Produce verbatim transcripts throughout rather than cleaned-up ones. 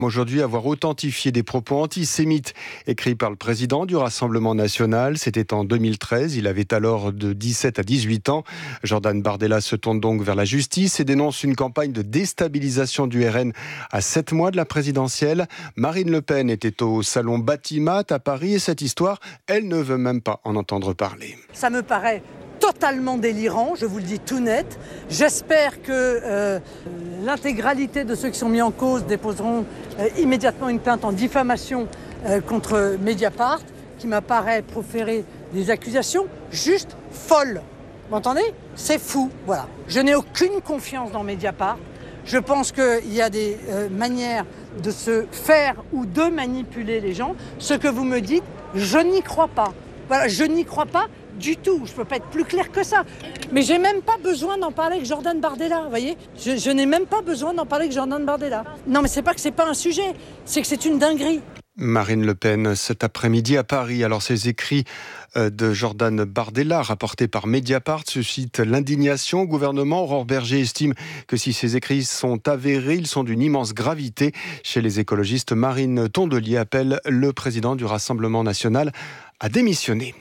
Aujourd'hui, avoir authentifié des propos antisémites écrits par le président du Rassemblement national. C'était en deux mille treize. Il avait alors de dix-sept à dix-huit ans. Jordan Bardella se tourne donc vers la justice et dénonce une campagne de déstabilisation du R N à sept mois de la présidentielle. Marine Le Pen était au salon Batimat à Paris et cette histoire, elle ne veut même pas en entendre parler. Ça me paraît totalement délirant, je vous le dis tout net. J'espère que euh, l'intégralité de ceux qui sont mis en cause déposeront euh, immédiatement une plainte en diffamation euh, contre Mediapart, qui m'apparaît proférer des accusations juste folles. Vous m'entendez ? C'est fou, voilà. Je n'ai aucune confiance dans Mediapart. Je pense qu'il y a des euh, manières de se faire ou de manipuler les gens. Ce que vous me dites, je n'y crois pas. Voilà, je n'y crois pas du tout. Je ne peux pas être plus clair que ça. Mais j'ai même pas besoin d'en parler avec Jordan Bardella, vous voyez ? Je, je n'ai même pas besoin d'en parler avec Jordan Bardella. Non, mais c'est pas que c'est pas un sujet, c'est que c'est une dinguerie. Marine Le Pen cet après-midi à Paris. Alors ces écrits de Jordan Bardella rapportés par Mediapart suscitent l'indignation au gouvernement. Aurore Berger estime que si ces écrits sont avérés, ils sont d'une immense gravité. Chez les écologistes, Marine Tondelier appelle le président du Rassemblement national à démissionner.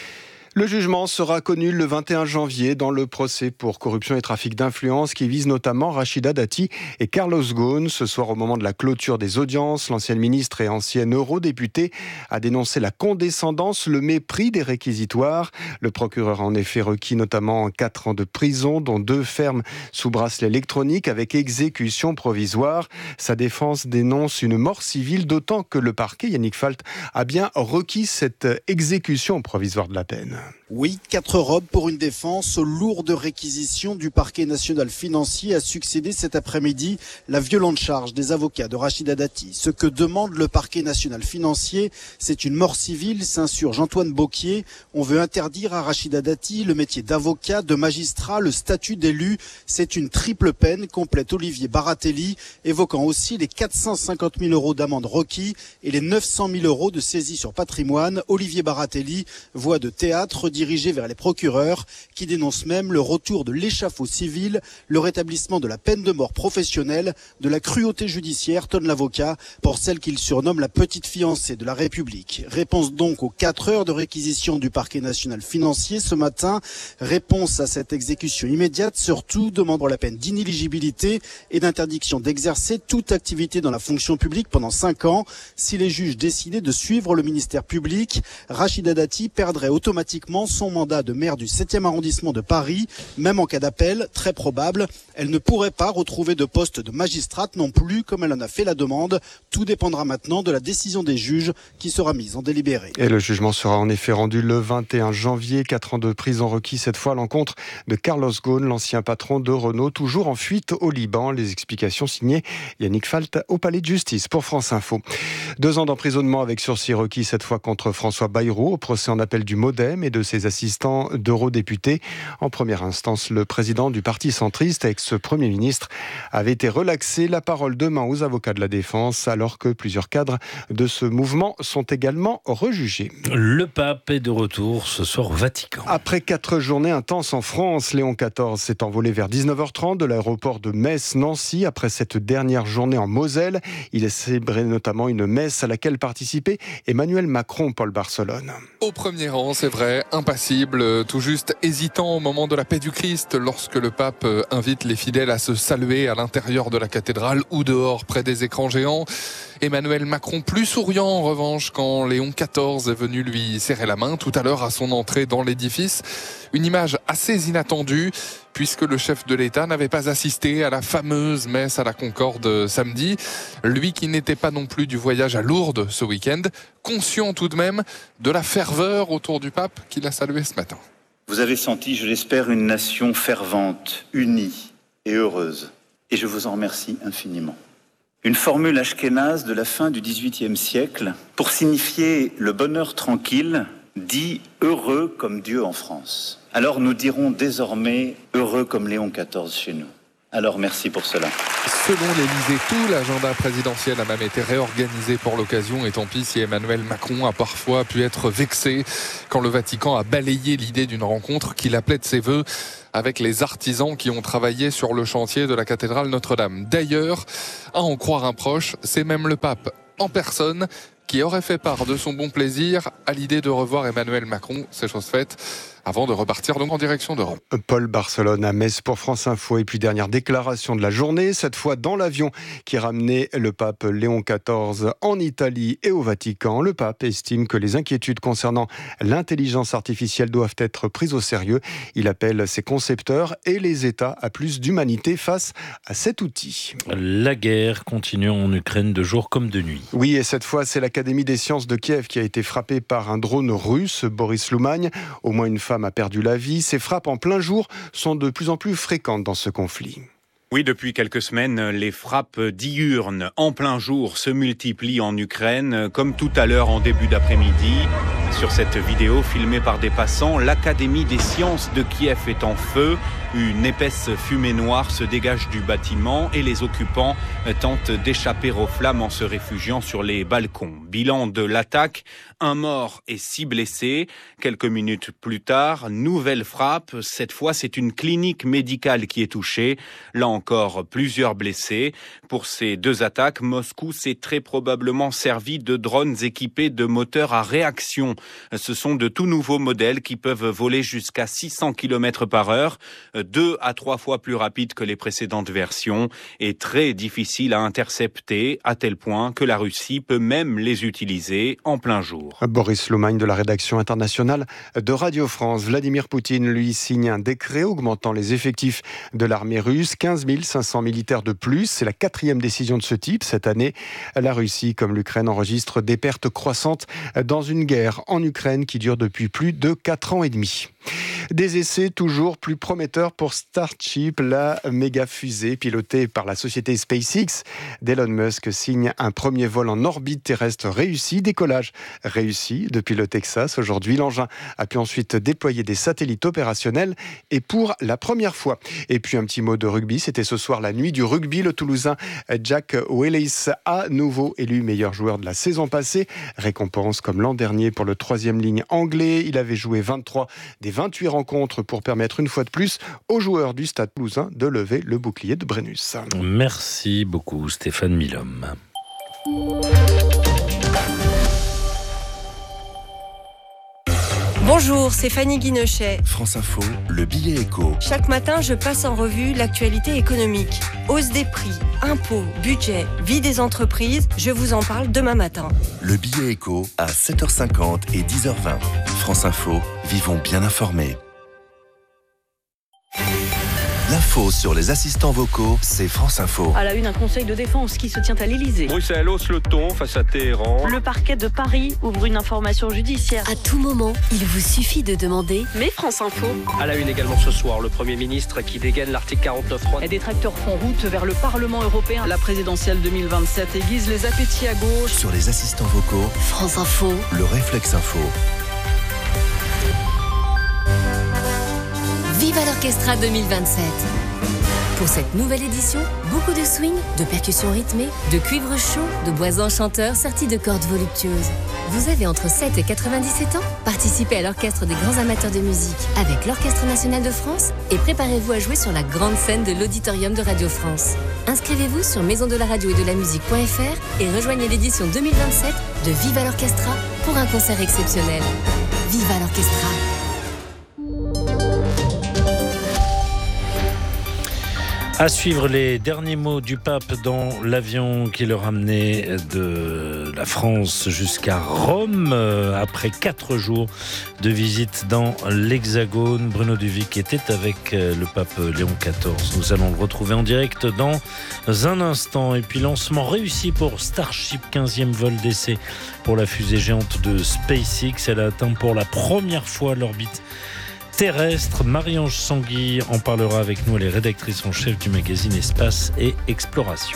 Le jugement sera connu le vingt et un janvier dans le procès pour corruption et trafic d'influence qui vise notamment Rachida Dati et Carlos Ghosn. Ce soir, au moment de la clôture des audiences, l'ancienne ministre et ancienne eurodéputée a dénoncé la condescendance, le mépris des réquisitoires. Le procureur a en effet requis notamment quatre ans de prison, dont deux fermes sous bracelet électronique avec exécution provisoire. Sa défense dénonce une mort civile, d'autant que le parquet, Yannick Falt, a bien requis cette exécution provisoire de la peine. Oui, quatre robes pour une défense aux lourdes réquisitions du parquet national financier a succédé cet après-midi la violente charge des avocats de Rachida Dati. Ce que demande le parquet national financier, c'est une mort civile, s'insurge Antoine Beauquier. On veut interdire à Rachida Dati le métier d'avocat, de magistrat, le statut d'élu. C'est une triple peine, complète Olivier Baratelli, évoquant aussi les quatre cent cinquante mille euros d'amende requis et les neuf cent mille euros de saisie sur patrimoine. Olivier Baratelli, voix de théâtre, redirigé vers les procureurs qui dénoncent même le retour de l'échafaud civil, le rétablissement de la peine de mort professionnelle, de la cruauté judiciaire, tonne l'avocat, pour celle qu'il surnomme la petite fiancée de la République. Réponse donc aux quatre heures de réquisition du parquet national financier ce matin. Réponse à cette exécution immédiate, surtout demandant la peine d'inéligibilité et d'interdiction d'exercer toute activité dans la fonction publique pendant cinq ans. Si les juges décidaient de suivre le ministère public, Rachida Dati perdrait automatiquement son mandat de maire du septième arrondissement de Paris. Même en cas d'appel, très probable, elle ne pourrait pas retrouver de poste de magistrate non plus, comme elle en a fait la demande. Tout dépendra maintenant de la décision des juges qui sera mise en délibéré. Et le jugement sera en effet rendu le vingt et un janvier. Quatre ans de prison requis cette fois à l'encontre de Carlos Ghosn, l'ancien patron de Renault, toujours en fuite au Liban. Les explications signées Yannick Falt au palais de justice pour France Info. Deux ans d'emprisonnement avec sursis requis cette fois contre François Bayrou au procès en appel du Modem et de ses assistants d'eurodéputés. En première instance, le président du parti centriste, ex-premier ministre, avait été relaxé. La parole demain aux avocats de la défense, alors que plusieurs cadres de ce mouvement sont également rejugés. Le pape est de retour ce soir au Vatican. Après quatre journées intenses en France, Léon quatorze s'est envolé vers dix-neuf heures trente de l'aéroport de Metz-Nancy. Après cette dernière journée en Moselle, il a célébré notamment une messe à laquelle participait Emmanuel Macron, Paul Barcelone. Au premier rang, c'est vrai, impassible, tout juste hésitant au moment de la paix du Christ, lorsque le pape invite les fidèles à se saluer à l'intérieur de la cathédrale ou dehors près des écrans géants. Emmanuel Macron plus souriant en revanche quand Léon quatorze est venu lui serrer la main tout à l'heure à son entrée dans l'édifice. Une image assez inattendue puisque le chef de l'État n'avait pas assisté à la fameuse messe à la Concorde samedi. Lui qui n'était pas non plus du voyage à Lourdes ce week-end, conscient tout de même de la ferveur autour du pape qu'il a salué ce matin. Vous avez senti, je l'espère, une nation fervente, unie et heureuse. Et je vous en remercie infiniment. Une formule ashkénaze de la fin du dix-huitième siècle pour signifier le bonheur tranquille, dit heureux comme Dieu en France. Alors nous dirons désormais heureux comme Léon quatorze chez nous. Alors merci pour cela. Selon l'Élysée, tout l'agenda présidentiel a même été réorganisé pour l'occasion. Et tant pis si Emmanuel Macron a parfois pu être vexé quand le Vatican a balayé l'idée d'une rencontre qu'il appelait de ses voeux avec les artisans qui ont travaillé sur le chantier de la cathédrale Notre-Dame. D'ailleurs, à en croire un proche, c'est même le pape en personne qui aurait fait part de son bon plaisir à l'idée de revoir Emmanuel Macron. C'est chose faite, avant de repartir donc en direction de Rome. Paul Barcelone à Metz pour France Info. Et puis dernière déclaration de la journée, cette fois dans l'avion qui ramenait le pape Léon quatorze en Italie et au Vatican. Le pape estime que les inquiétudes concernant l'intelligence artificielle doivent être prises au sérieux. Il appelle ses concepteurs et les États à plus d'humanité face à cet outil. La guerre continue en Ukraine de jour comme de nuit. Oui, et cette fois, c'est l'Académie des sciences de Kiev qui a été frappée par un drone russe, Boris Loumagne. Au moins une femme a perdu la vie. Ces frappes en plein jour sont de plus en plus fréquentes dans ce conflit. Oui, depuis quelques semaines, les frappes diurnes en plein jour se multiplient en Ukraine, comme tout à l'heure en début d'après-midi. Sur cette vidéo filmée par des passants, l'Académie des sciences de Kiev est en feu. Une épaisse fumée noire se dégage du bâtiment et les occupants tentent d'échapper aux flammes en se réfugiant sur les balcons. Bilan de l'attaque, un mort et six blessés. Quelques minutes plus tard, nouvelle frappe. Cette fois, c'est une clinique médicale qui est touchée. Là encore, plusieurs blessés. Pour ces deux attaques, Moscou s'est très probablement servi de drones équipés de moteurs à réaction. Ce sont de tout nouveaux modèles qui peuvent voler jusqu'à six cents kilomètres par heure. Deux à trois fois plus rapide que les précédentes versions et très difficile à intercepter, à tel point que la Russie peut même les utiliser en plein jour. Boris Loumagne de la rédaction internationale de Radio France. Vladimir Poutine, lui, signe un décret augmentant les effectifs de l'armée russe. quinze mille cinq cents militaires de plus. C'est la quatrième décision de ce type cette année. La Russie, comme l'Ukraine, enregistre des pertes croissantes dans une guerre en Ukraine qui dure depuis plus de quatre ans et demi. Des essais toujours plus prometteurs pour Starship, la méga fusée pilotée par la société SpaceX d'Elon Musk signe un premier vol en orbite terrestre réussi, décollage réussi depuis le Texas. Aujourd'hui, l'engin a pu ensuite déployer des satellites opérationnels et pour la première fois. Et puis un petit mot de rugby, c'était ce soir la nuit du rugby. Le Toulousain Jack Willis, à nouveau élu meilleur joueur de la saison passée. Récompense comme l'an dernier pour le troisième ligne anglais. Il avait joué vingt-trois des vingt-huit rencontres pour permettre une fois de plus aux joueurs du Stade Toulousain de lever le bouclier de Brennus. Merci beaucoup Stéphane Milhomme. Bonjour, c'est Fanny Guinochet. France Info, le billet éco. Chaque matin, je passe en revue l'actualité économique. Hausse des prix, impôts, budget, vie des entreprises, je vous en parle demain matin. Le billet éco à sept heures cinquante et dix heures vingt. France Info, vivons bien informés. L'info sur les assistants vocaux, c'est France Info. À la une, un conseil de défense qui se tient à l'Elysée. Bruxelles hausse le ton face à Téhéran. Le parquet de Paris ouvre une information judiciaire. À tout moment, il vous suffit de demander. Mais France Info. À la une également ce soir, le Premier ministre qui dégaine l'article quarante-neuf trois. Les détracteurs font route vers le Parlement européen. La présidentielle deux mille vingt-sept aiguise les appétits à gauche. Sur les assistants vocaux, France Info. Le réflexe info. Viva l'Orchestra deux mille vingt-sept. Pour cette nouvelle édition, beaucoup de swing, de percussions rythmées, de cuivre chaud, de bois enchanteurs sortis de cordes voluptueuses. Vous avez entre sept et quatre-vingt-dix-sept ans? Participez à l'orchestre des grands amateurs de musique avec l'Orchestre national de France et préparez-vous à jouer sur la grande scène de l'Auditorium de Radio France. Inscrivez-vous sur maison de la radio et de la musique point f r et rejoignez l'édition deux mille vingt-sept de Viva l'Orchestra pour un concert exceptionnel. Viva l'Orchestra! À suivre les derniers mots du pape dans l'avion qui le ramenait de la France jusqu'à Rome. Après quatre jours de visite dans l'Hexagone, Bruno Duvic était avec le pape Léon quatorze. Nous allons le retrouver en direct dans un instant. Et puis lancement réussi pour Starship, quinzième vol d'essai pour la fusée géante de SpaceX. Elle a atteint pour la première fois l'orbite terrestre. Marie-Ange Sanguy en parlera avec nous. Elle est rédactrice en chef du magazine Espace et Exploration.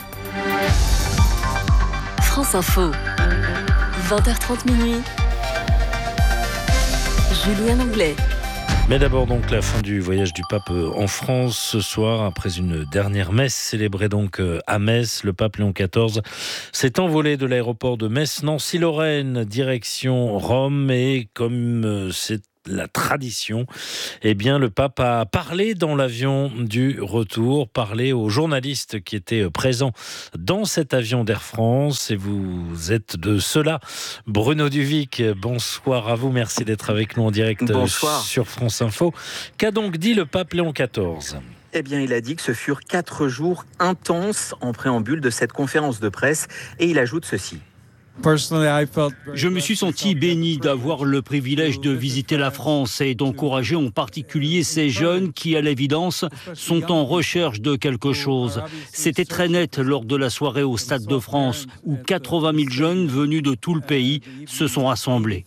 France Info, vingt heures trente minuit. Julien Anglais. Mais d'abord donc la fin du voyage du pape en France ce soir, après une dernière messe célébrée donc à Metz. Le pape Léon quatorze s'est envolé de l'aéroport de Metz-Nancy-Lorraine, direction Rome, et comme c'est la tradition, eh bien le pape a parlé dans l'avion du retour, parlé aux journalistes qui étaient présents dans cet avion d'Air France, et vous êtes de ceux-là. Bruno Duvic, bonsoir à vous, merci d'être avec nous en direct bonsoir. Sur France Info. Qu'a donc dit le pape Léon quatorze ? Eh bien, il a dit que ce furent quatre jours intenses en préambule de cette conférence de presse, et il ajoute ceci. Je me suis senti béni d'avoir le privilège de visiter la France et d'encourager en particulier ces jeunes qui, à l'évidence, sont en recherche de quelque chose. C'était très net lors de la soirée au Stade de France, où quatre-vingt mille jeunes venus de tout le pays se sont rassemblés.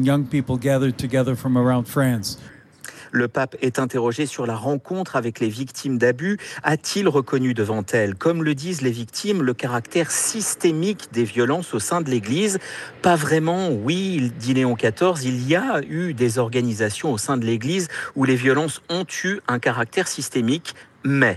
Le pape est interrogé sur la rencontre avec les victimes d'abus. A-t-il reconnu devant elles, comme le disent les victimes, le caractère systémique des violences au sein de l'Église ? Pas vraiment, oui, dit Léon quatorze, il y a eu des organisations au sein de l'Église où les violences ont eu un caractère systémique, mais...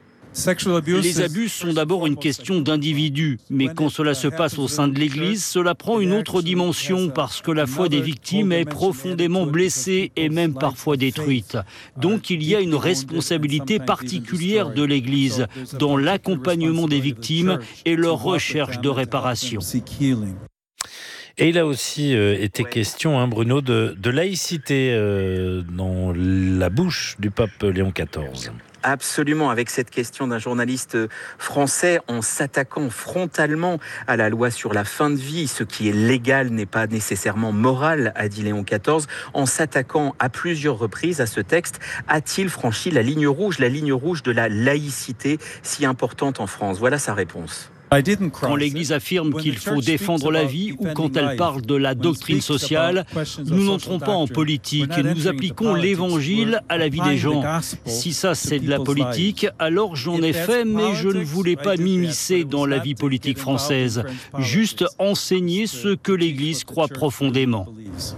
Les abus sont d'abord une question d'individus, mais quand cela se passe au sein de l'Église, cela prend une autre dimension parce que la foi des victimes est profondément blessée et même parfois détruite. Donc il y a une responsabilité particulière de l'Église dans l'accompagnement des victimes et leur recherche de réparation. Et il a aussi euh, été question, hein, Bruno, de, de laïcité euh, dans la bouche du pape Léon quatorze. Absolument, avec cette question d'un journaliste français en s'attaquant frontalement à la loi sur la fin de vie. Ce qui est légal n'est pas nécessairement moral, a dit Léon quatorze. En s'attaquant à plusieurs reprises à ce texte, a-t-il franchi la ligne rouge, la ligne rouge de la laïcité si importante en France ? Voilà sa réponse. Quand l'Église affirme qu'il faut défendre la vie ou quand elle parle de la doctrine sociale, nous n'entrons pas en politique. Nous appliquons l'Évangile à la vie des gens. Si ça c'est de la politique, alors j'en ai fait, mais je ne voulais pas m'immiscer dans la vie politique française. Juste enseigner ce que l'Église croit profondément.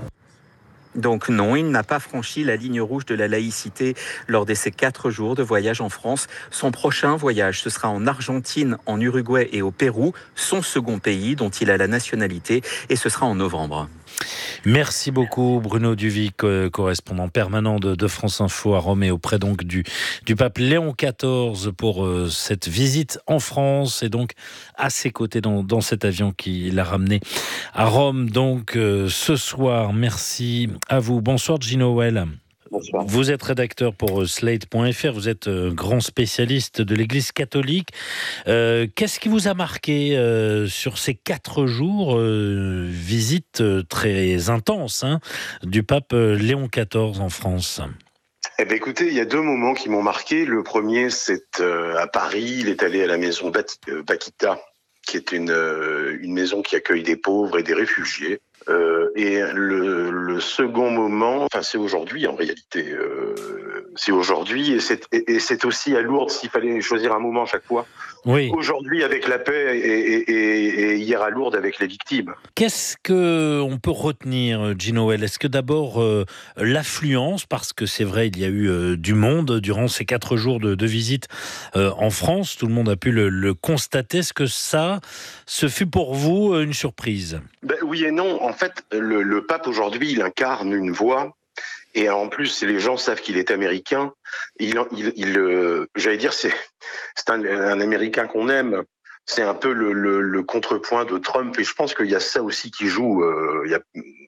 Donc non, il n'a pas franchi la ligne rouge de la laïcité lors de ces quatre jours de voyage en France. Son prochain voyage, ce sera en Argentine, en Uruguay et au Pérou, son second pays dont il a la nationalité, et ce sera en novembre. Merci beaucoup Bruno Duvic, correspondant permanent de, de France Info à Rome et auprès donc du, du pape Léon quatorze pour euh, cette visite en France et donc à ses côtés dans, dans cet avion qui l'a ramené à Rome donc euh, ce soir. Merci à vous. Bonsoir Gino Well. Bonsoir. Vous êtes rédacteur pour slate point f r, vous êtes grand spécialiste de l'Église catholique. Euh, qu'est-ce qui vous a marqué euh, sur ces quatre jours, euh, visite très intense hein, du pape Léon quatorze en France ? Eh bien, écoutez, il y a deux moments qui m'ont marqué. Le premier, c'est euh, à Paris, il est allé à la maison Bakita, qui est une, euh, une maison qui accueille des pauvres et des réfugiés. Euh, et le, le second moment, enfin c'est aujourd'hui en réalité, euh, c'est aujourd'hui et c'est, et, et c'est aussi à Lourdes s'il fallait choisir un moment à chaque fois. Oui. Aujourd'hui avec la paix et, et, et, et hier à Lourdes avec les victimes. Qu'est-ce que on peut retenir, Gino Well ? Est-ce que d'abord euh, l'affluence, parce que c'est vrai il y a eu euh, du monde durant ces quatre jours de, de visite euh, en France, tout le monde a pu le, le constater. Est-ce que ça, ce fut pour vous une surprise ? Ben, oui et non. En fait, le, le pape aujourd'hui, il incarne une voix. Et en plus, les gens savent qu'il est américain. Il, il, il euh, j'allais dire, c'est, c'est un, un Américain qu'on aime. C'est un peu le, le, le contrepoint de Trump. Et je pense qu'il y a ça aussi qui joue. Euh, il y a,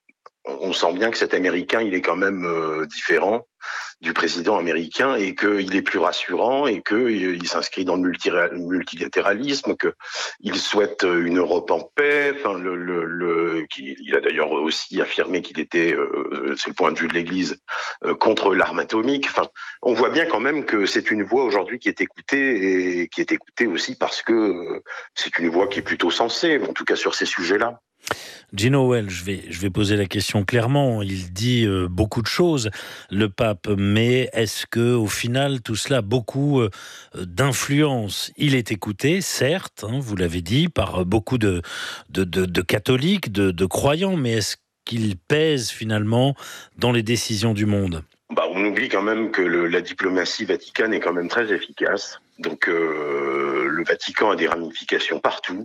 on sent bien que cet Américain, il est quand même euh, différent du président américain et qu'il est plus rassurant et qu'il s'inscrit dans le multilatéralisme, qu'il souhaite une Europe en paix. Enfin, le, le, le, il a d'ailleurs aussi affirmé qu'il était, euh, c'est le point de vue de l'Église, euh, contre l'arme atomique. Enfin, on voit bien quand même que c'est une voix aujourd'hui qui est écoutée et qui est écoutée aussi parce que euh, c'est une voix qui est plutôt sensée, en tout cas sur ces sujets-là. Gino Well, je vais, je vais poser la question clairement. Il dit euh, beaucoup de choses, le pape, mais est-ce que au final tout cela a beaucoup euh, d'influence ? Il est écouté, certes, hein, vous l'avez dit, par beaucoup de, de, de, de catholiques, de, de croyants, mais est-ce qu'il pèse finalement dans les décisions du monde ? bah, on oublie quand même que le, la diplomatie vaticane est quand même très efficace. Donc euh, le Vatican a des ramifications partout,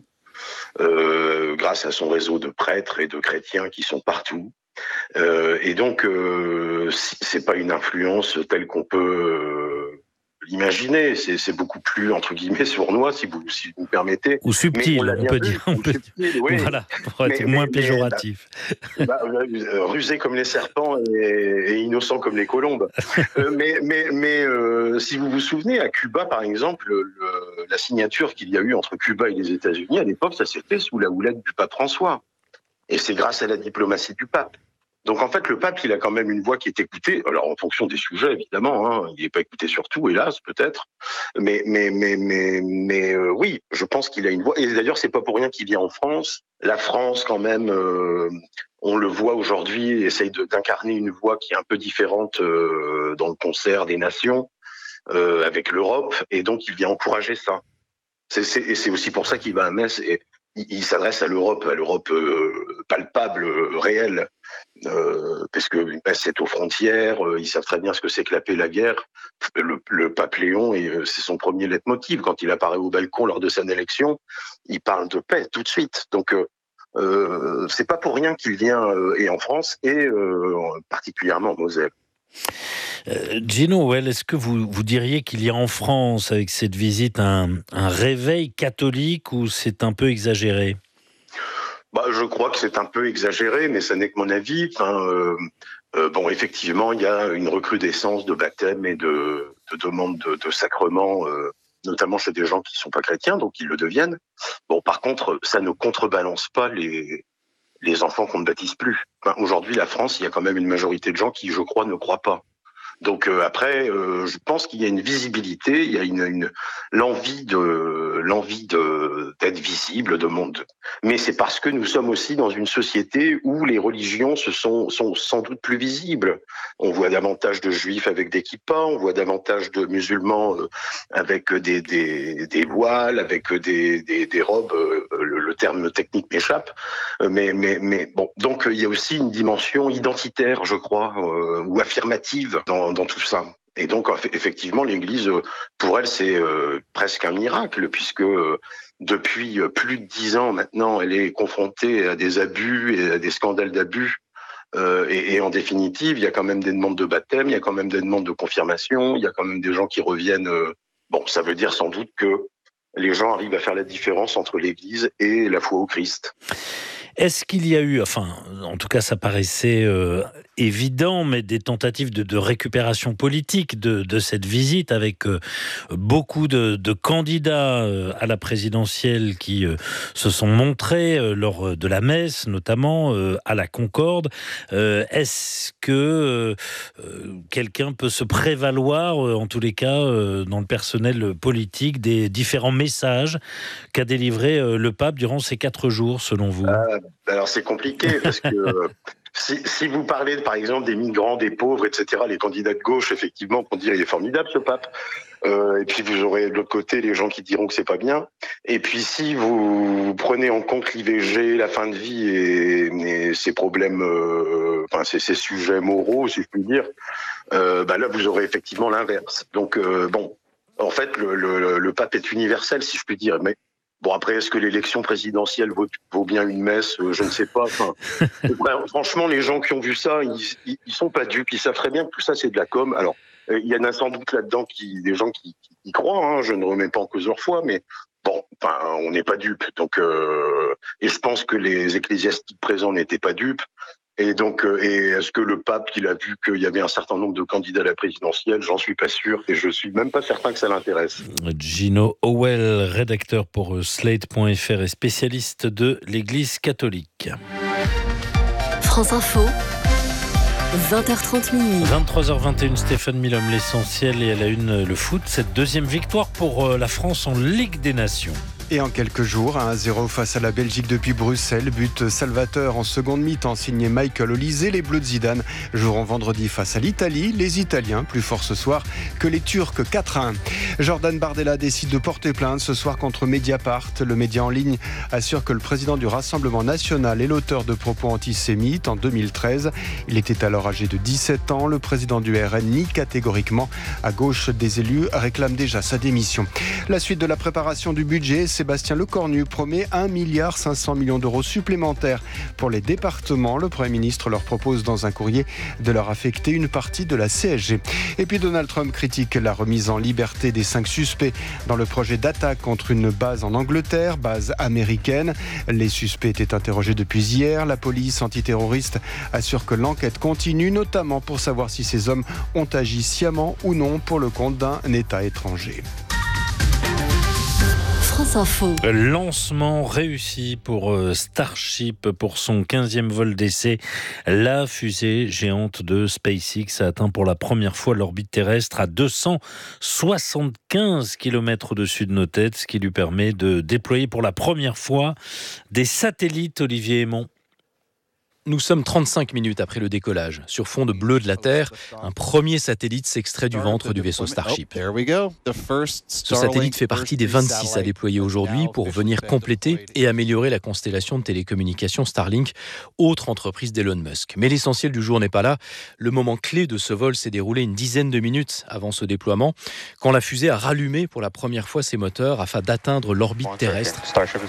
euh, grâce à son réseau de prêtres et de chrétiens qui sont partout. Euh, et donc, euh, c'est pas une influence telle qu'on peut euh, l'imaginer. C'est, c'est beaucoup plus entre guillemets sournois, si vous, si vous me permettez. Ou subtil, on, on peut dire. On peut... Subtil, oui. Voilà, pour être mais, moins mais, péjoratif. Mais, bah, rusé comme les serpents et, et innocent comme les colombes. euh, mais mais, mais euh, si vous vous souvenez, à Cuba, par exemple, le, la signature qu'il y a eu entre Cuba et les États-Unis à l'époque, ça s'est fait sous la houlette du pape François. Et c'est grâce à la diplomatie du pape. Donc en fait, le pape, il a quand même une voix qui est écoutée. Alors en fonction des sujets, évidemment, hein, il n'est pas écouté sur tout, hélas, peut-être. Mais mais mais mais mais euh, oui, je pense qu'il a une voix. Et d'ailleurs, c'est pas pour rien qu'il vient en France. La France, quand même, euh, on le voit aujourd'hui, essaye de, d'incarner une voix qui est un peu différente euh, dans le concert des nations euh, avec l'Europe. Et donc, il vient encourager ça. C'est, c'est, et c'est aussi pour ça qu'il va à Metz. Et, il s'adresse à l'Europe, à l'Europe euh, palpable, euh, réelle, euh, parce que Metz est aux frontières, euh, ils savent très bien ce que c'est que la paix, la guerre. Le, le pape Léon, et, euh, c'est son premier leitmotiv. Quand il apparaît au balcon lors de son élection, il parle de paix tout de suite. Donc, euh, euh, c'est pas pour rien qu'il vient euh, et en France et euh, particulièrement en Moselle. Euh, Gino Howell, est-ce que vous, vous diriez qu'il y a en France, avec cette visite, un, un réveil catholique ou c'est un peu exagéré ? Bah, je crois que c'est un peu exagéré, mais ça n'est que mon avis. Enfin, euh, euh, bon, effectivement, il y a une recrudescence de baptême et de, de demandes de, de sacrements, euh, notamment chez des gens qui ne sont pas chrétiens, donc ils le deviennent. Bon, par contre, ça ne contrebalance pas les... les enfants qu'on ne baptise plus. Enfin, aujourd'hui, la France, il y a quand même une majorité de gens qui, je crois, ne croient pas. Donc euh, après, euh, je pense qu'il y a une visibilité, il y a une, une l'envie de l'envie de d'être visible, de monde. Mais c'est parce que nous sommes aussi dans une société où les religions se sont sont sans doute plus visibles. On voit davantage de juifs avec des kippas, on voit davantage de musulmans euh, avec des des des voiles, avec des des, des robes. Euh, le, le terme technique m'échappe, mais mais mais bon. Donc il y a aussi une dimension identitaire, je crois, euh, ou affirmative dans dans tout ça. Et donc, effectivement, l'Église, pour elle, c'est euh, presque un miracle, puisque euh, depuis plus de dix ans maintenant, elle est confrontée à des abus et à des scandales d'abus. Euh, et, et en définitive, il y a quand même des demandes de baptême, il y a quand même des demandes de confirmation, il y a quand même des gens qui reviennent. Euh, bon, ça veut dire sans doute que les gens arrivent à faire la différence entre l'Église et la foi au Christ. Est-ce qu'il y a eu, enfin, en tout cas ça paraissait euh, évident, mais des tentatives de, de récupération politique de, de cette visite avec euh, beaucoup de, de candidats euh, à la présidentielle qui euh, se sont montrés euh, lors de la messe, notamment euh, à la Concorde. Euh, est-ce que euh, quelqu'un peut se prévaloir, euh, en tous les cas, euh, dans le personnel politique, des différents messages qu'a délivré euh, le pape durant ces quatre jours, selon vous ? euh... Alors c'est compliqué parce que euh, si, si vous parlez par exemple des migrants, des pauvres, et cetera, les candidats de gauche, effectivement, vont dire il est formidable ce pape. Euh, et puis vous aurez de l'autre côté les gens qui diront que c'est pas bien. Et puis si vous prenez en compte l'I V G, la fin de vie et, et ces problèmes, euh, enfin ces, ces sujets moraux, si je puis dire, euh, bah là vous aurez effectivement l'inverse. Donc euh, bon, en fait le, le, le pape est universel, si je puis dire, mais bon, après, est-ce que l'élection présidentielle vaut, vaut bien une messe ? Je ne sais pas. Enfin, franchement, les gens qui ont vu ça, ils, ils, ils sont pas dupes. Ils savent très bien que tout ça, c'est de la com. Alors, il y en a sans doute là-dedans qui, des gens qui, qui y croient. Hein, je ne remets pas en cause leur foi, mais bon, enfin, on n'est pas dupes. Donc, euh, et je pense que les ecclésiastiques présents n'étaient pas dupes. Et donc, euh, et est-ce que le pape, il a vu qu'il y avait un certain nombre de candidats à la présidentielle ? J'en suis pas sûr et je suis même pas certain que ça l'intéresse. Gino Howell, rédacteur pour Slate point F R et spécialiste de l'Église catholique. France Info, vingt heures trente minuit. vingt-trois heures vingt et une, Stéphane Milhomme, l'essentiel et à la une, le foot. Cette deuxième victoire pour la France en Ligue des Nations. Et en quelques jours, un à zéro face à la Belgique depuis Bruxelles. But salvateur en seconde mi-temps signé Michael Olise. Les Bleus de Zidane joueront vendredi face à l'Italie. Les Italiens plus forts ce soir que les Turcs quatre à un. Jordan Bardella décide de porter plainte ce soir contre Mediapart. Le média en ligne assure que le président du Rassemblement national est l'auteur de propos antisémites en deux mille treize. Il était alors âgé de dix-sept ans. Le président du R N nie catégoriquement. À gauche des élus réclame déjà sa démission. La suite de la préparation du budget, Sébastien Lecornu promet un milliard cinq cents millions d'euros supplémentaires pour les départements. Le Premier ministre leur propose dans un courrier de leur affecter une partie de la C S G. Et puis Donald Trump critique la remise en liberté des cinq suspects dans le projet d'attaque contre une base en Angleterre, base américaine. Les suspects étaient interrogés depuis hier. La police antiterroriste assure que l'enquête continue, notamment pour savoir si ces hommes ont agi sciemment ou non pour le compte d'un État étranger. France Info. Lancement réussi pour Starship pour son quinzième vol d'essai. La fusée géante de SpaceX a atteint pour la première fois l'orbite terrestre à deux cent soixante-quinze kilomètres au-dessus de nos têtes, ce qui lui permet de déployer pour la première fois des satellites. Olivier Aymon. Nous sommes trente-cinq minutes après le décollage. Sur fond de bleu de la Terre, un premier satellite s'extrait du ventre du vaisseau Starship. Ce satellite fait partie des vingt-six à déployer aujourd'hui pour venir compléter et améliorer la constellation de télécommunications Starlink, autre entreprise d'Elon Musk. Mais l'essentiel du jour n'est pas là. Le moment clé de ce vol s'est déroulé une dizaine de minutes avant ce déploiement, quand la fusée a rallumé pour la première fois ses moteurs afin d'atteindre l'orbite terrestre.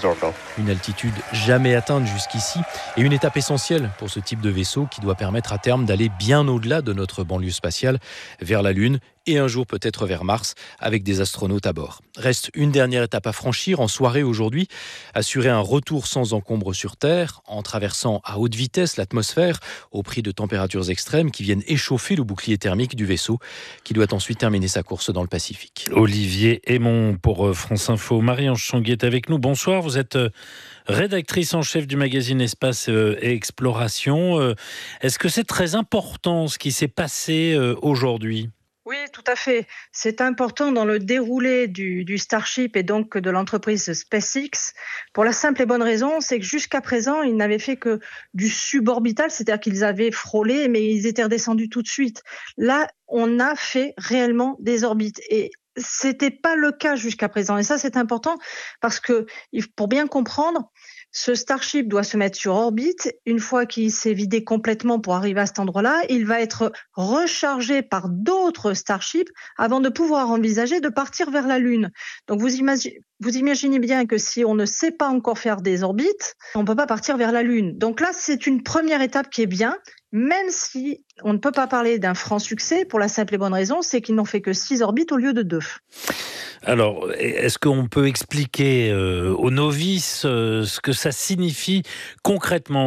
Une altitude jamais atteinte jusqu'ici et une étape essentielle pour ce type de vaisseau qui doit permettre à terme d'aller bien au-delà de notre banlieue spatiale, vers la Lune et un jour peut-être vers Mars avec des astronautes à bord. Reste une dernière étape à franchir en soirée aujourd'hui, assurer un retour sans encombre sur Terre en traversant à haute vitesse l'atmosphère au prix de températures extrêmes qui viennent échauffer le bouclier thermique du vaisseau qui doit ensuite terminer sa course dans le Pacifique. Olivier Aymon pour France Info. Marie-Ange Changuy est avec nous. Bonsoir, vous êtes rédactrice en chef du magazine Espace et Exploration. Est-ce que c'est très important ce qui s'est passé aujourd'hui ? Oui, tout à fait. C'est important dans le déroulé du, du Starship et donc de l'entreprise SpaceX pour la simple et bonne raison, c'est que jusqu'à présent, ils n'avaient fait que du suborbital, c'est-à-dire qu'ils avaient frôlé, mais ils étaient redescendus tout de suite. Là, on a fait réellement des orbites et c'était pas le cas jusqu'à présent. Et ça, c'est important parce que pour bien comprendre, ce Starship doit se mettre sur orbite. Une fois qu'il s'est vidé complètement pour arriver à cet endroit-là, il va être rechargé par d'autres Starships avant de pouvoir envisager de partir vers la Lune. Donc vous imaginez, vous imaginez bien que si on ne sait pas encore faire des orbites, on ne peut pas partir vers la Lune. Donc là, c'est une première étape qui est bien, même si on ne peut pas parler d'un franc succès pour la simple et bonne raison, c'est qu'ils n'ont fait que six orbites au lieu de deux. Alors, est-ce qu'on peut expliquer euh, aux novices euh, ce que ça signifie concrètement ?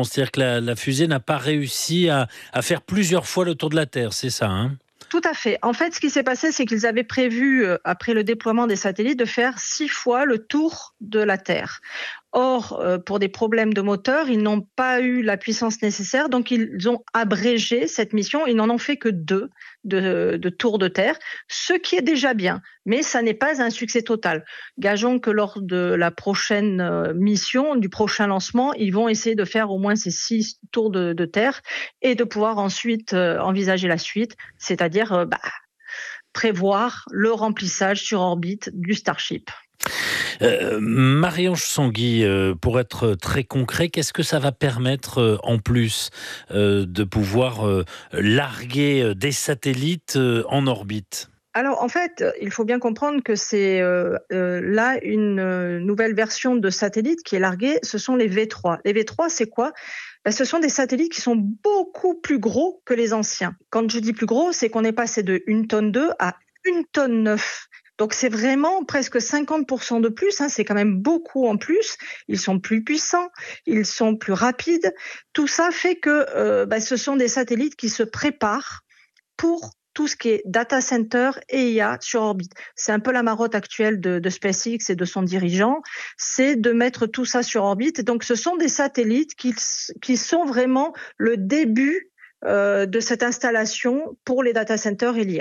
C'est-à-dire que la, la fusée n'a pas réussi à, à faire plusieurs fois le tour de la Terre, c'est ça, hein ? Tout à fait. En fait, ce qui s'est passé, c'est qu'ils avaient prévu, euh, après le déploiement des satellites, de faire six fois le tour de la Terre. Or, euh, pour des problèmes de moteur, ils n'ont pas eu la puissance nécessaire, donc ils ont abrégé cette mission. Ils n'en ont fait que deux de, de tours de Terre, ce qui est déjà bien, mais ça n'est pas un succès total. Gageons que lors de la prochaine euh, mission, du prochain lancement, ils vont essayer de faire au moins ces six tours de, de Terre et de pouvoir ensuite euh, envisager la suite, c'est-à-dire euh, bah, prévoir le remplissage sur orbite du Starship. Euh, Marie-Ange Changuy, euh, pour être très concret, qu'est-ce que ça va permettre euh, en plus euh, de pouvoir euh, larguer des satellites euh, en orbite ? Alors en fait, il faut bien comprendre que c'est euh, euh, là une euh, nouvelle version de satellite qui est larguée, ce sont les V trois. Les V trois, c'est quoi ? Ben, ce sont des satellites qui sont beaucoup plus gros que les anciens. Quand je dis plus gros, c'est qu'on est passé de une tonne deux à une tonne neuf. Donc c'est vraiment presque cinquante pour cent de plus, hein, c'est quand même beaucoup en plus. Ils sont plus puissants, ils sont plus rapides. Tout ça fait que euh, bah, ce sont des satellites qui se préparent pour tout ce qui est data center et I A sur orbite. C'est un peu la marotte actuelle de, de SpaceX et de son dirigeant, c'est de mettre tout ça sur orbite. Donc ce sont des satellites qui, qui sont vraiment le début euh, de cette installation pour les data centers et l'I A.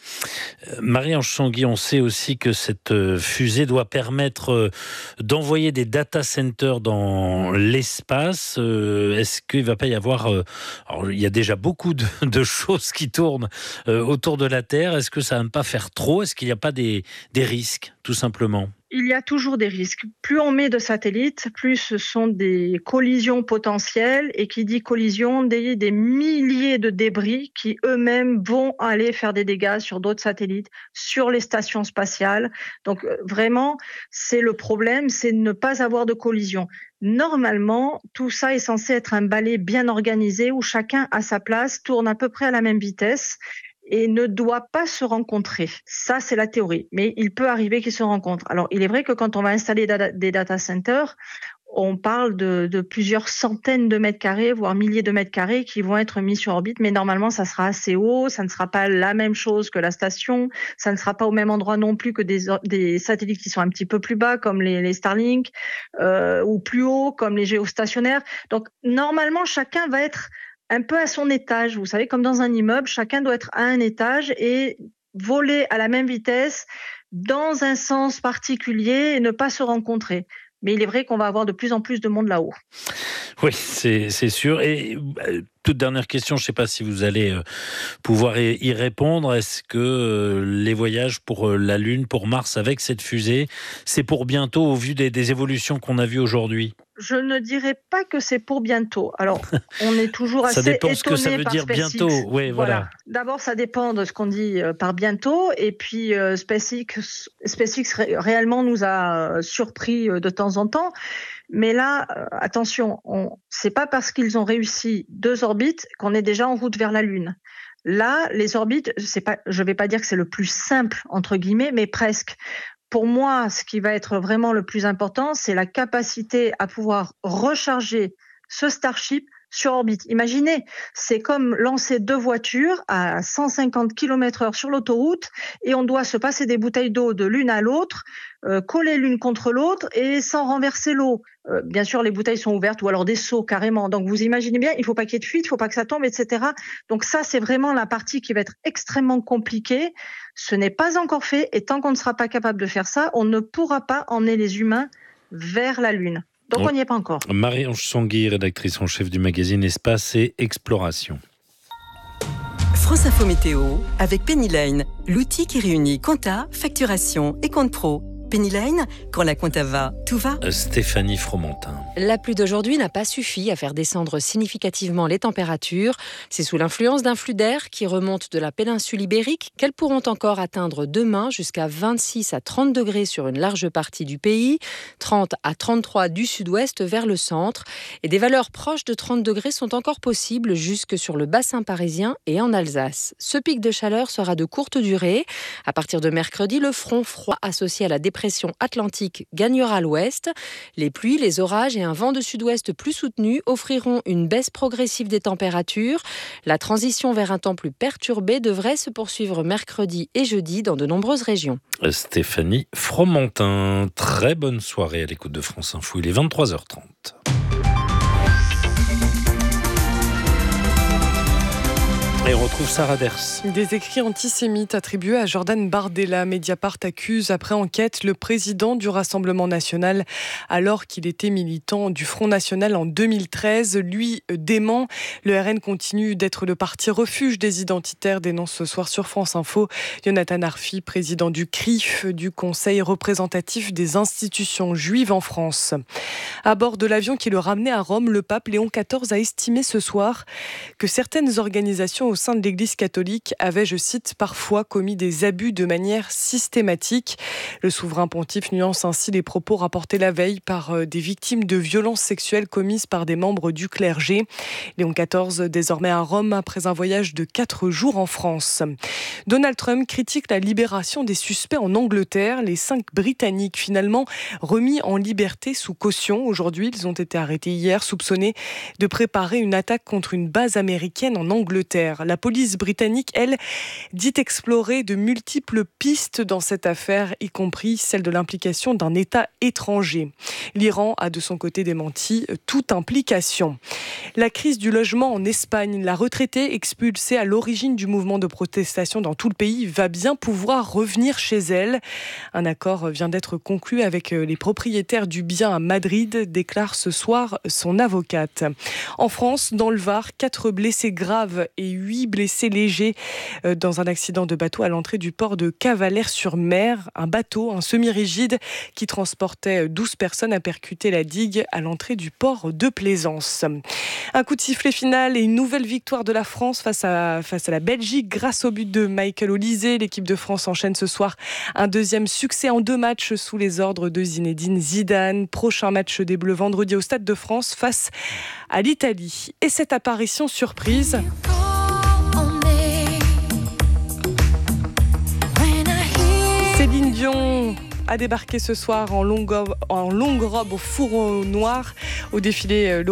Marie-Ange Sanguy, on sait aussi que cette fusée doit permettre d'envoyer des data centers dans l'espace. Est-ce qu'il ne va pas y avoir... Alors, il y a déjà beaucoup de, de choses qui tournent autour de la Terre. Est-ce que ça ne va pas faire trop ? Est-ce qu'il n'y a pas des, des risques, tout simplement ? Il y a toujours des risques. Plus on met de satellites, plus ce sont des collisions potentielles. Et qui dit collision, des, des milliers de débris qui eux-mêmes vont aller faire des dégâts sur d'autres satellites, sur les stations spatiales. Donc vraiment, c'est le problème, c'est de ne pas avoir de collision. Normalement, tout ça est censé être un balai bien organisé où chacun à sa place tourne à peu près à la même vitesse et ne doit pas se rencontrer. Ça, c'est la théorie. Mais il peut arriver qu'ils se rencontrent. Alors, il est vrai que quand on va installer des data centers, on parle de, de plusieurs centaines de mètres carrés, voire milliers de mètres carrés qui vont être mis sur orbite. Mais normalement, ça sera assez haut. Ça ne sera pas la même chose que la station. Ça ne sera pas au même endroit non plus que des, des satellites qui sont un petit peu plus bas, comme les, les Starlink, euh, ou plus haut, comme les géostationnaires. Donc, normalement, chacun va être un peu à son étage. Vous savez, comme dans un immeuble, chacun doit être à un étage et voler à la même vitesse dans un sens particulier et ne pas se rencontrer. Mais il est vrai qu'on va avoir de plus en plus de monde là-haut. Oui, c'est, c'est sûr. Et euh, toute dernière question, je ne sais pas si vous allez euh, pouvoir y répondre. Est-ce que euh, les voyages pour euh, la Lune, pour Mars avec cette fusée, c'est pour bientôt au vu des, des évolutions qu'on a vues aujourd'hui ? Je ne dirais pas que c'est pour bientôt. Alors, on est toujours assez ça dépend étonné ce que ça veut par dire SpaceX. Bientôt. Oui, voilà. voilà. D'abord, ça dépend de ce qu'on dit par bientôt. Et puis, euh, SpaceX, SpaceX ré- réellement nous a surpris de temps en temps. Mais là, euh, attention, on, c'est pas parce qu'ils ont réussi deux orbites qu'on est déjà en route vers la Lune. Là, les orbites, c'est pas, je vais pas dire que c'est le plus simple entre guillemets, mais presque. Pour moi, ce qui va être vraiment le plus important, c'est la capacité à pouvoir recharger ce Starship sur orbite. Imaginez, c'est comme lancer deux voitures à cent cinquante kilomètres heure sur l'autoroute et on doit se passer des bouteilles d'eau de l'une à l'autre, euh, coller l'une contre l'autre et sans renverser l'eau. Euh, bien sûr, les bouteilles sont ouvertes ou alors des seaux carrément. Donc, vous imaginez bien, il ne faut pas qu'il y ait de fuite, il ne faut pas que ça tombe, et cetera. Donc ça, c'est vraiment la partie qui va être extrêmement compliquée. Ce n'est pas encore fait et tant qu'on ne sera pas capable de faire ça, on ne pourra pas emmener les humains vers la Lune. Donc on n'y est pas encore. Marie-Ange Sanguy, rédactrice en chef du magazine Espace et Exploration. France Info Météo avec Pennyline, l'outil qui réunit compta, facturation et compte pro. Pennyline, quand la compta va, tout va. Stéphanie Fromentin. La pluie d'aujourd'hui n'a pas suffi à faire descendre significativement les températures. C'est sous l'influence d'un flux d'air qui remonte de la péninsule ibérique qu'elles pourront encore atteindre demain jusqu'à vingt-six à trente degrés sur une large partie du pays, trente à trente-trois du sud-ouest vers le centre. Et des valeurs proches de trente degrés sont encore possibles jusque sur le bassin parisien et en Alsace. Ce pic de chaleur sera de courte durée. À partir de mercredi, le front froid associé à la dépression atlantique gagnera l'ouest. Les pluies, les orages et un vent de sud-ouest plus soutenu offriront une baisse progressive des températures. La transition vers un temps plus perturbé devrait se poursuivre mercredi et jeudi dans de nombreuses régions. Stéphanie Fromentin, très bonne soirée à l'écoute de France Info. Il est vingt-trois heures trente. Et on retrouve Sarah Ders. Des écrits antisémites attribués à Jordan Bardella. Mediapart accuse, après enquête, le président du Rassemblement national, alors qu'il était militant du Front national en deux mille treize. Lui dément. Le R N continue d'être le parti refuge des identitaires, dénonce ce soir sur France Info Jonathan Arfi, président du C R I F, du Conseil représentatif des institutions juives en France. À bord de l'avion qui le ramenait à Rome, le pape Léon quatorze a estimé ce soir que certaines organisations au sein de l'Église catholique avait, je cite, parfois commis des abus de manière systématique. Le souverain pontife nuance ainsi les propos rapportés la veille par des victimes de violences sexuelles commises par des membres du clergé. Léon quatorze, désormais à Rome, après un voyage de quatre jours en France. Donald Trump critique la libération des suspects en Angleterre. Les cinq Britanniques, finalement remis en liberté sous caution. Aujourd'hui, ils ont été arrêtés hier, soupçonnés de préparer une attaque contre une base américaine en Angleterre. La police britannique, elle, dit explorer de multiples pistes dans cette affaire, y compris celle de l'implication d'un État étranger. L'Iran a de son côté démenti toute implication. La crise du logement en Espagne, la retraitée expulsée à l'origine du mouvement de protestation dans tout le pays va bien pouvoir revenir chez elle. Un accord vient d'être conclu avec les propriétaires du bien à Madrid, déclare ce soir son avocate. En France, dans le Var, quatre blessés graves et huit blessés légers dans un accident de bateau à l'entrée du port de Cavalère-sur-Mer. Un bateau, un semi-rigide qui transportait douze personnes a percuté la digue à l'entrée du port de Plaisance. Un coup de sifflet final et une nouvelle victoire de la France face à, face à la Belgique grâce au but de Michael Olise. L'équipe de France enchaîne ce soir un deuxième succès en deux matchs sous les ordres de Zinedine Zidane. Prochain match des Bleus vendredi au Stade de France face à l'Italie. Et cette apparition surprise... Céline Dion a débarqué ce soir en longue, en longue robe au fourreau noir au défilé